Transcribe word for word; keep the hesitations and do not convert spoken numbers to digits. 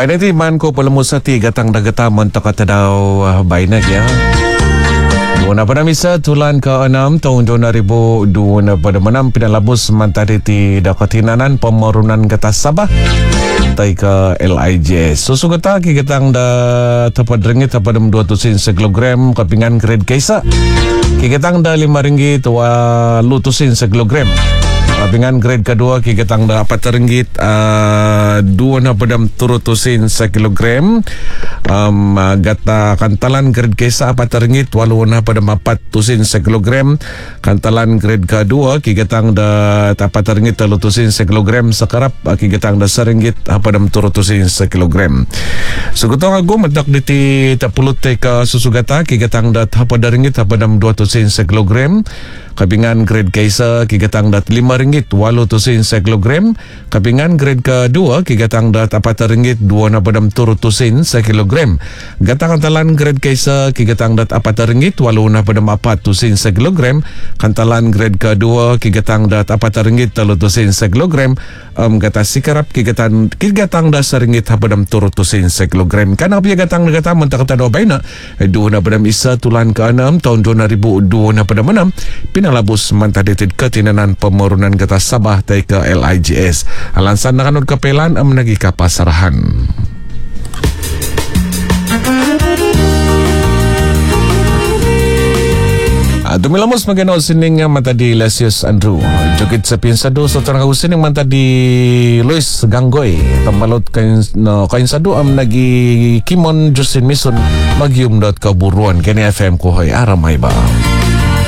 Bainag ti man ko palamusa ti gatang dagataman takata daw uh, bainag ya. Doon na pa namin sa tulan ka anam taong doon na ribo doon na pa naman pinalabos man tadi ti dakatinanan pamarunan kata Sabah tay ka L I G S. Susugata kigatang da tapad ringgit tapadam dua tusin sa kilogram kapingan grade kaysa kigatang da lima ringgit wa lutusin sa kilogram kapingan grade kedua kigatang da apat ringgit uh, dua na padam turutusin sa kilogram um, uh, gata kantalan grade kaysa apat ringgit walu na padam apat tusin sa kilogram kantalan grade kedua kigatang da apat ringgit lutusin sa kilogram sakarap uh, kigatang da saringgit padam turutusin sa kilogram. So gutong ago madak diti tapulot te ka susugata kigatang da apat ringgit padam dua tusin sa kilogram kapingan grade kaysa kigatang dat lima ringgit walu tusin sa kilogram kapingan grade kedua kigatang dat apat ringgit dua na padam turu tusin sa kilogram gatang kantalan grade kaysa kigatang dat apat ringgit walu na padam apat tusin sa kilogram kantalan grade kedua kigatang dat apat ringgit telu tusin sa kilogram um, gata sikarap kigatang kigatang dat saringgit padam turu tusin sa kilogram kana pia gatang negata mentakata do baina dua na padam isa tulan ke enam tahun dua ribu dua na padam enam pinalabos mantaditid katinanan pemarunan kata Sabah tay ke L I G S. Alansan nakanod kapelan am nagi kapasarahan. Dumilamos maganaw sining mantadi Lesius Andrew. Jukit sa pinsado sa tarang sining mantadi Luis Ganggoy. Tambalot kain no kain sado am nagi Kimon Justin Mison magyum dot kaburuan kani F M ko hoy aramay ba.